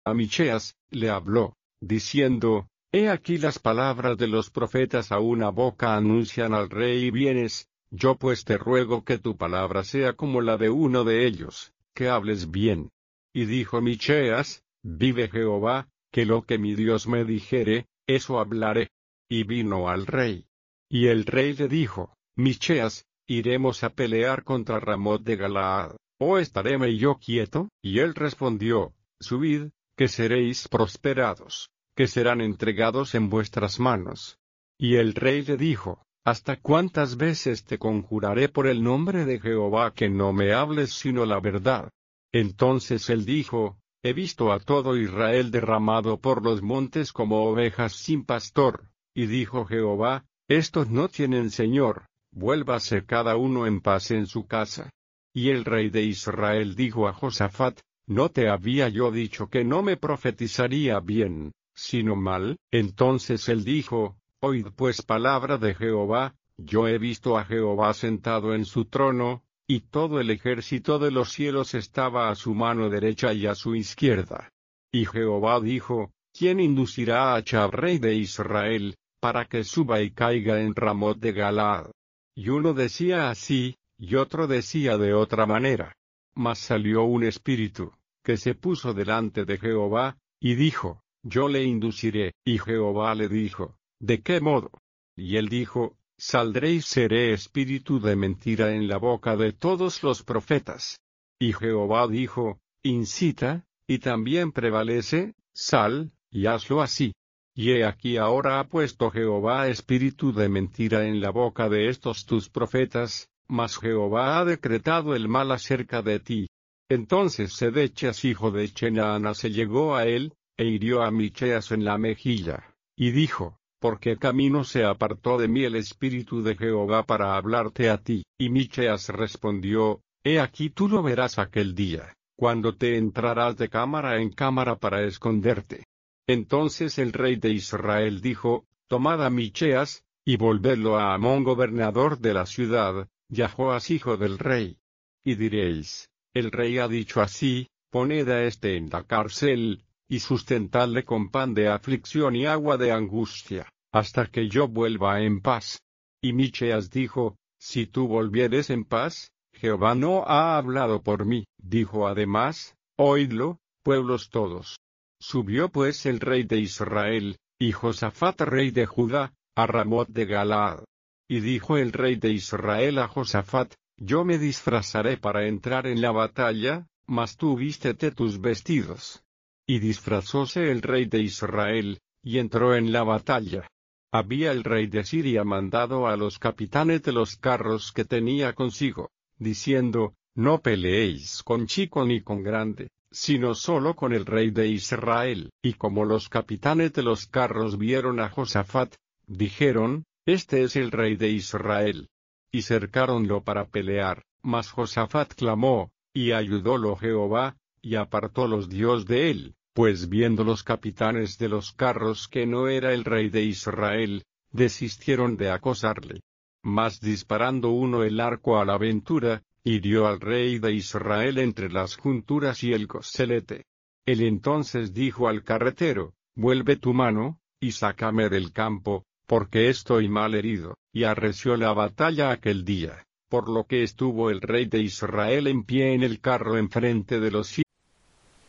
A Micheas, le habló, diciendo, He aquí las palabras de los profetas a una boca anuncian al rey y vienes, yo pues te ruego que tu palabra sea como la de uno de ellos, que hables bien. Y dijo Micheas, Vive Jehová, que lo que mi Dios me dijere, eso hablaré. Y vino al rey. Y el rey le dijo, Micheas, iremos a pelear contra Ramoth de Galaad, ¿o estaréme yo quieto? Y él respondió, Subid, que seréis prosperados, que serán entregados en vuestras manos. Y el rey le dijo, ¿Hasta cuántas veces te conjuraré por el nombre de Jehová que no me hables sino la verdad? Entonces él dijo, He visto a todo Israel derramado por los montes como ovejas sin pastor. Y dijo Jehová, Estos no tienen señor, vuélvase cada uno en paz en su casa. Y el rey de Israel dijo a Josafat, ¿No te había yo dicho que no me profetizaría bien, sino mal? Entonces él dijo, Oíd pues palabra de Jehová, yo he visto a Jehová sentado en su trono, y todo el ejército de los cielos estaba a su mano derecha y a su izquierda. Y Jehová dijo, ¿Quién inducirá a Achb rey de Israel, para que suba y caiga en Ramoth de Galaad? Y uno decía así, y otro decía de otra manera. Mas salió un espíritu, que se puso delante de Jehová, y dijo, Yo le induciré. Y Jehová le dijo, ¿De qué modo? Y él dijo, Saldré y seré espíritu de mentira en la boca de todos los profetas. Y Jehová dijo, Incita, y también prevalece, sal, y hazlo así. Y he aquí ahora ha puesto Jehová espíritu de mentira en la boca de estos tus profetas, mas Jehová ha decretado el mal acerca de ti. Entonces Sedechas hijo de Chenaana se llegó a él, e hirió a Micheas en la mejilla, y dijo, ¿Por qué camino se apartó de mí el espíritu de Jehová para hablarte a ti? Y Micheas respondió, He aquí tú lo verás aquel día, cuando te entrarás de cámara en cámara para esconderte. Entonces el rey de Israel dijo, Tomad a Micheas, y volvedlo a Amón gobernador de la ciudad, y a Joas hijo del rey. Y diréis, el rey ha dicho así, poned a este en la cárcel, y sustentadle con pan de aflicción y agua de angustia, hasta que yo vuelva en paz. Y Micheas dijo, Si tú volvieres en paz, Jehová no ha hablado por mí. Dijo además, Oídlo, pueblos todos. Subió pues el rey de Israel, y Josafat rey de Judá, a Ramoth de Galaad. Y dijo el rey de Israel a Josafat, Yo me disfrazaré para entrar en la batalla, mas tú vístete tus vestidos. Y disfrazóse el rey de Israel, y entró en la batalla. Había el rey de Siria mandado a los capitanes de los carros que tenía consigo, diciendo, No peleéis con chico ni con grande, sino solo con el rey de Israel. Y como los capitanes de los carros vieron a Josafat, dijeron, Este es el rey de Israel. Y cercáronlo para pelear, mas Josafat clamó, y ayudólo Jehová, y apartólos Dios de él, pues viendo los capitanes de los carros que no era el rey de Israel, desistieron de acosarle. Mas disparando uno el arco a la aventura, hirió al rey de Israel entre las junturas y el coselete. Él entonces dijo al carretero, Vuelve tu mano, y sácame del campo, porque estoy mal herido. Y arreció la batalla aquel día, por lo que estuvo el rey de Israel en pie en el carro enfrente de los